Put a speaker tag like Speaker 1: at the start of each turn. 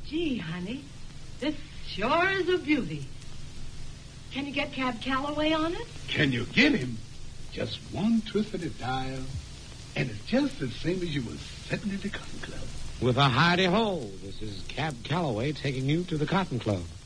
Speaker 1: Gee, honey, this sure is a beauty. Can you get Cab Calloway on it?
Speaker 2: Can you get him? Just one twist of the dial, and it's just the same as you was sitting at the Cotton Club.
Speaker 3: With a hidey-ho, this is Cab Calloway taking you to the Cotton Club.